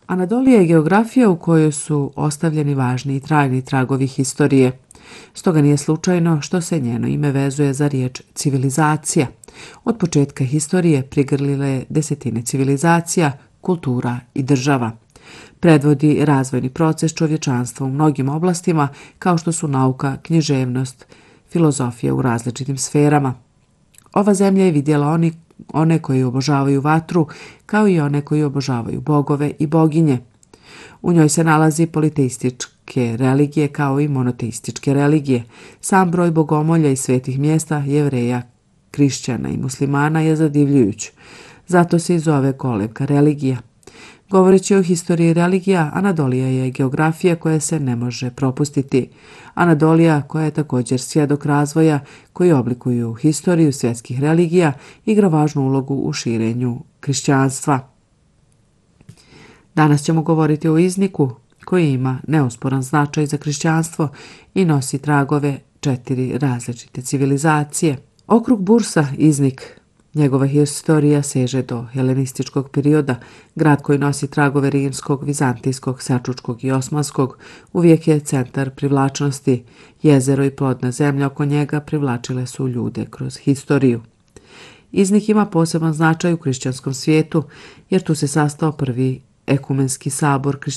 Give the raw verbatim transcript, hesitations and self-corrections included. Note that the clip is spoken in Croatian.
Anadolija je geografija u kojoj su ostavljeni važni i trajni tragovi historije. Stoga nije slučajno što se njeno ime vezuje za riječ civilizacija. Od početka historije prigrlile je desetine civilizacija, kultura i država. Predvodi razvojni proces čovječanstva u mnogim oblastima kao što su nauka, književnost, filozofija u različitim sferama. Ova zemlja je vidjela oni, one koji obožavaju vatru kao i one koji obožavaju bogove i boginje. U njoj se nalazi politeističke religije kao i monoteističke religije. Sam broj bogomolja i svetih mjesta Jevreja, Krišćana i muslimana je zadivljujuć. Zato se i zove kolevka religija. Govoreći o historiji religija, Anadolija je geografija koja se ne može propustiti. Anadolija, koja je također svjedok razvoja koji oblikuju historiju svjetskih religija, igra važnu ulogu u širenju kršćanstva. Danas ćemo govoriti o Izniku koji ima neosporan značaj za kršćanstvo i nosi tragove četiri različite civilizacije. Okrug Bursa, Iznik, njegova historija seže do helenističkog perioda. Grad koji nosi tragove rimskog, vizantijskog, selčučkog i osmanskog uvijek je centar privlačnosti. Jezero i plodna zemlja oko njega privlačile su ljude kroz historiju. Iznik ima poseban značaj u kršćanskom svijetu jer tu se sastao prvi ekumenski sabor kršćanstva